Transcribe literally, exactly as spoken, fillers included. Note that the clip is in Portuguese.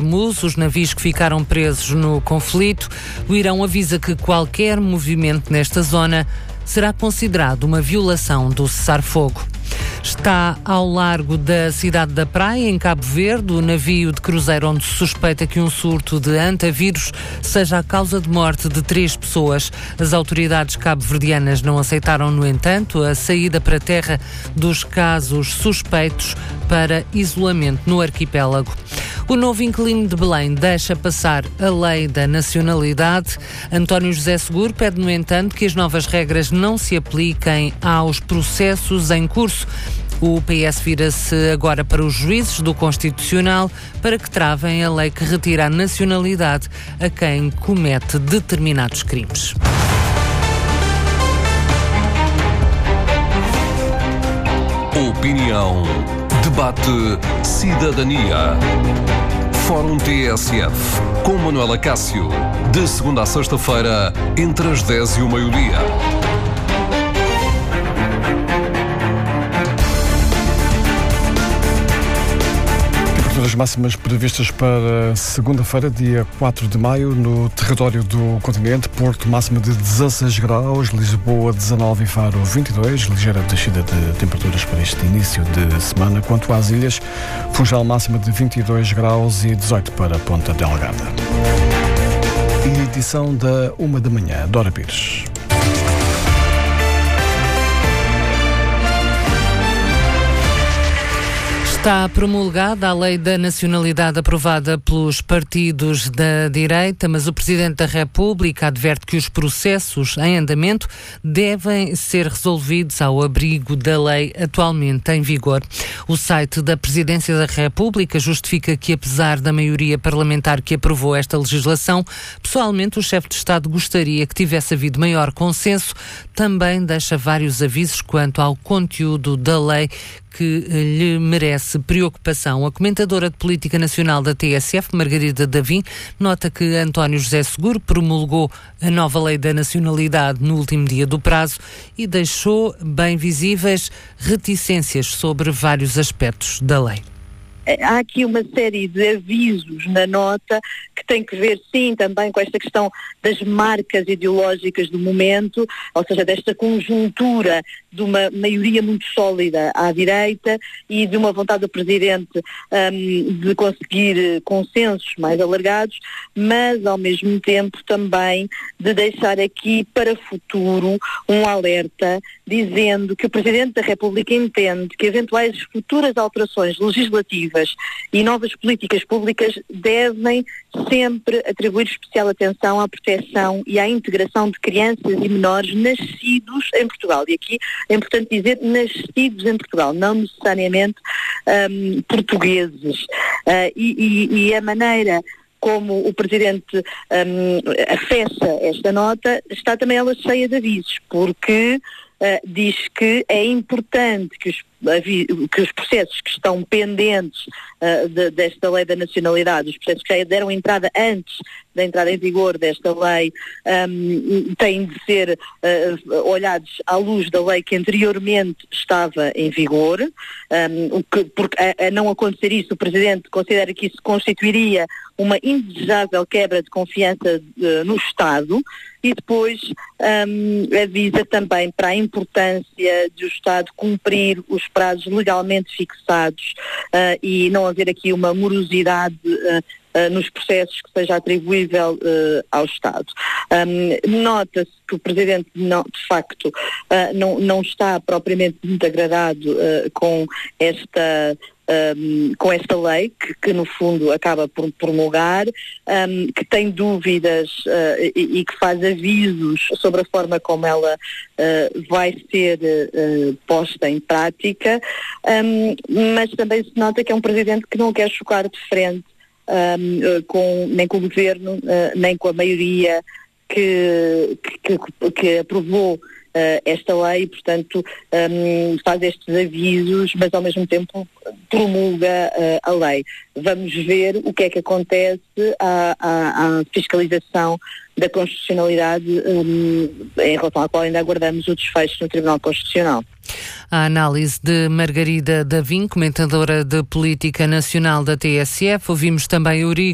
Hormuz, os navios que ficaram presos no conflito. O Irão avisa que qualquer movimento nesta zona será considerado uma violação do cessar-fogo. Está ao largo da cidade da Praia, em Cabo Verde, o navio de cruzeiro onde se suspeita que um surto de hantavírus seja a causa de morte de três pessoas. As autoridades cabo-verdianas não aceitaram, no entanto, a saída para a terra dos casos suspeitos para isolamento no arquipélago. O novo inquilino de Belém deixa passar a lei da nacionalidade. António José Seguro pede, no entanto, que as novas regras não se apliquem aos processos em curso. O P S vira-se agora para os juízes do Constitucional para que travem a lei que retira a nacionalidade a quem comete determinados crimes. Opinião. Debate. Cidadania. Fórum T S F. Com Manuela Cássio. De segunda a sexta-feira, entre as dez e o meio-dia. Temperaturas máximas previstas para segunda-feira, dia quatro de maio, no território do continente. Porto, máxima de dezasseis graus, Lisboa, dezanove e Faro, vinte e dois. Ligeira descida de temperaturas para este início de semana. Quanto às ilhas, Funchal, máxima de vinte e dois graus e dezoito para Ponta Delgada. Edição da uma da manhã, Dora Pires. Está promulgada a lei da nacionalidade aprovada pelos partidos da direita, mas o Presidente da República adverte que os processos em andamento devem ser resolvidos ao abrigo da lei atualmente em vigor. O site da Presidência da República justifica que, apesar da maioria parlamentar que aprovou esta legislação, pessoalmente o chefe de Estado gostaria que tivesse havido maior consenso. Também deixa vários avisos quanto ao conteúdo da lei que lhe merece preocupação. A comentadora de política nacional da T S F, Margarida Davim, nota que António José Seguro promulgou a nova lei da nacionalidade no último dia do prazo e deixou bem visíveis reticências sobre vários aspectos da lei. Há aqui uma série de avisos na nota que tem que ver, sim, também com esta questão das marcas ideológicas do momento, ou seja, desta conjuntura de uma maioria muito sólida à direita e de uma vontade do Presidente um, de conseguir consensos mais alargados, mas ao mesmo tempo também de deixar aqui para o futuro um alerta dizendo que o Presidente da República entende que eventuais futuras alterações legislativas e novas políticas públicas devem sempre atribuir especial atenção à proteção e à integração de crianças e menores nascidos em Portugal. E aqui é importante dizer nascidos em Portugal, não necessariamente um, portugueses. Uh, e, e, e a maneira como o Presidente um, afeça esta nota está também ela cheia de avisos, porque Uh, diz que é importante que os, que os processos que estão pendentes uh, de, desta lei da nacionalidade, os processos que já deram entrada antes da entrada em vigor desta lei, um, têm de ser uh, olhados à luz da lei que anteriormente estava em vigor, um, o que, porque a, a não acontecer isso, o Presidente considera que isso constituiria uma indesejável quebra de confiança uh, no Estado. E depois um, avisa também para a importância de o Estado cumprir os prazos legalmente fixados uh, e não haver aqui uma morosidade uh, uh, nos processos que seja atribuível uh, ao Estado. Um, nota-se que o Presidente, não, de facto, uh, não, não está propriamente muito agradado uh, com esta... Um, com esta lei, que, que no fundo acaba por promulgar, um, que tem dúvidas uh, e, e que faz avisos sobre a forma como ela uh, vai ser uh, posta em prática, um, mas também se nota que é um Presidente que não quer chocar de frente um, com, nem com o Governo, uh, nem com a maioria que, que, que, que aprovou Uh, esta lei, portanto, um, faz estes avisos, mas ao mesmo tempo promulga uh, a lei. Vamos ver o que é que acontece à, à, à fiscalização da constitucionalidade, um, em relação à qual ainda aguardamos o desfecho no Tribunal Constitucional. A análise de Margarida Davim, comentadora de política nacional da T S F. Ouvimos também Eurico